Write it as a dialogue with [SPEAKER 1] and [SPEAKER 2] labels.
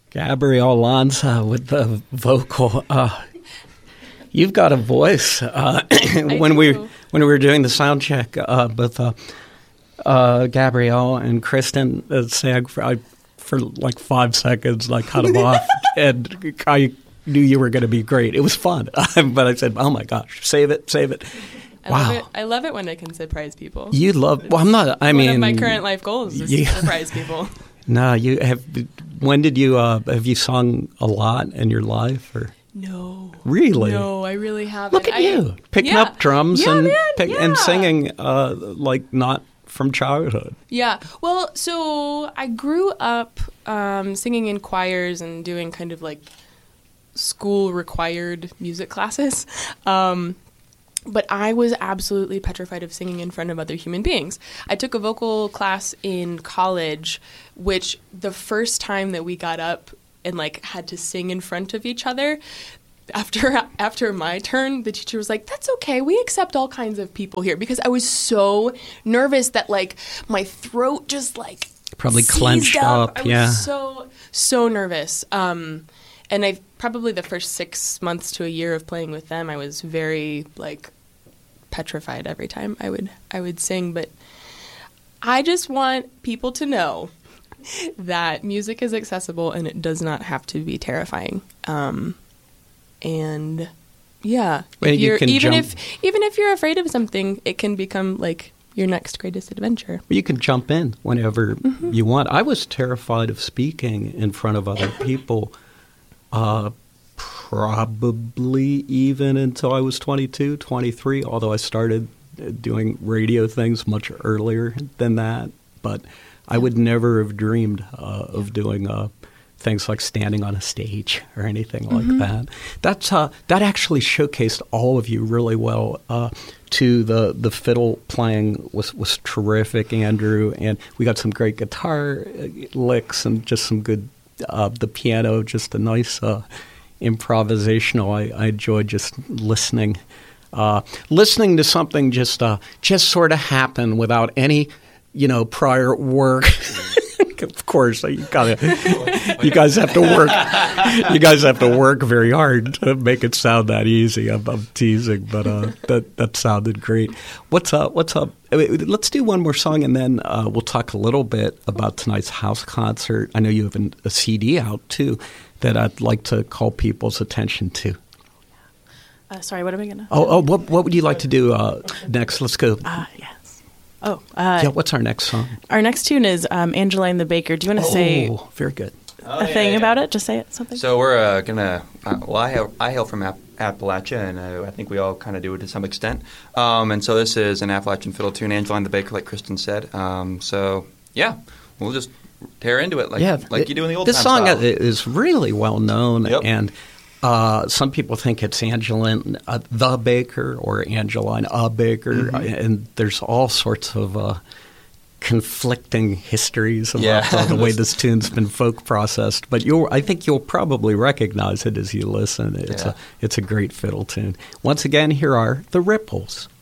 [SPEAKER 1] Gabrielle Lanza with the vocal. You've got a voice. When we were doing the sound check, both Gabrielle and Kristen sang for like 5 seconds, like cut them off, and I knew you were going to be great. It was fun, but I said, "Oh my gosh, save it!" Wow.
[SPEAKER 2] I love it when I can surprise people.
[SPEAKER 1] You love. Well, I'm not.
[SPEAKER 2] One of my current life goals is to surprise people.
[SPEAKER 1] No, you have. When did you have you sung a lot in your life? Or
[SPEAKER 2] no,
[SPEAKER 1] really?
[SPEAKER 2] No, I really haven't.
[SPEAKER 1] Look at you picking up drums and singing like not from childhood.
[SPEAKER 2] Yeah. Well, so I grew up singing in choirs and doing kind of like school required music classes. But I was absolutely petrified of singing in front of other human beings. I took a vocal class in college, which the first time that we got up and like had to sing in front of each other, after my turn, the teacher was like, "That's okay. We accept all kinds of people here," because I was so nervous that like my throat just like
[SPEAKER 1] probably clenched up.
[SPEAKER 2] I was so nervous. And I probably the first 6 months to a year of playing with them, I was very like petrified every time I would sing. But I just want people to know that music is accessible and it does not have to be terrifying. And yeah, even if you're afraid of something, it can become like your next greatest adventure.
[SPEAKER 1] You can jump in whenever you want. I was terrified of speaking in front of other people. Probably even until I was 22, 23, although I started doing radio things much earlier than that. But I would never have dreamed of doing things like standing on a stage or anything like that. That actually showcased all of you really well. To the fiddle playing was terrific, Andrew, and we got some great guitar licks and just some good. The piano, just a nice improvisational. I enjoyed just listening to something just sort of happen without any, prior work. Of course, you guys have to work. You guys have to work very hard to make it sound that easy. I'm teasing, but that sounded great. What's up? Let's do one more song, and then we'll talk a little bit about tonight's house concert. I know you have a CD out too that I'd like to call people's attention to.
[SPEAKER 3] Sorry, what am I gonna?
[SPEAKER 1] What would you like to do next? Let's go.
[SPEAKER 3] Yes.
[SPEAKER 1] What's our next song?
[SPEAKER 3] Our next tune is Angeline the Baker. Do you want to say
[SPEAKER 1] very good.
[SPEAKER 3] a thing about it? Just say it, something.
[SPEAKER 4] So we're going to, I hail from Appalachia, and I think we all kind of do it to some extent. And so this is an Appalachian fiddle tune, Angeline the Baker, like Kristen said. We'll just tear into it like you do in the old time style.
[SPEAKER 1] This song is really well known, and some people think it's Angeline the Baker or Angeline a Baker, and there's all sorts of conflicting histories about the way this tune's been folk processed. But I think you'll probably recognize it as you listen. It's a great fiddle tune. Once again, here are the Ripples.